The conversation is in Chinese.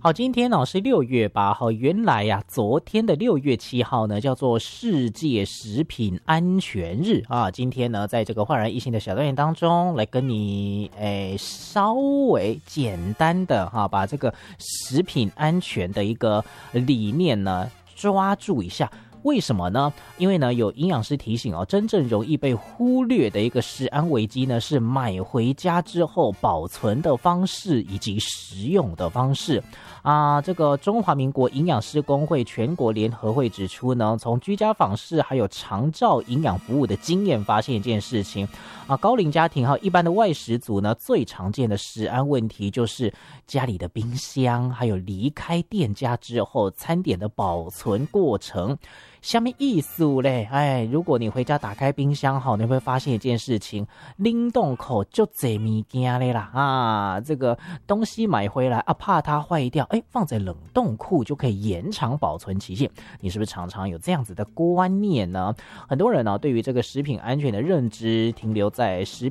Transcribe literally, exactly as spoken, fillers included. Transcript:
好，今天呢是六月八号，原来呀、啊，昨天的六月七号呢叫做世界食品安全日啊。今天呢，在这个焕然一新的小单元当中，来跟你诶稍微简单的哈、啊，把这个食品安全的一个理念呢抓住一下。为什么呢？因为呢，有营养师提醒哦，真正容易被忽略的一个食安危机呢，是买回家之后保存的方式以及食用的方式。啊，这个中华民国营养师公会全国联合会指出呢，从居家访视还有长照营养服务的经验发现一件事情啊，高龄家庭哈，一般的外食族呢，最常见的食安问题就是家里的冰箱，还有离开店家之后餐点的保存过程。什么意思嘞？哎，如果你回家打开冰箱哈，你会发现一件事情，冷冻口就这物件嘞啦啊，这个东西买回来啊，怕它坏掉，哎，放在冷冻库就可以延长保存期限。你是不是常常有这样子的观念呢？很多人呢、啊，对于这个食品安全的认知停留在食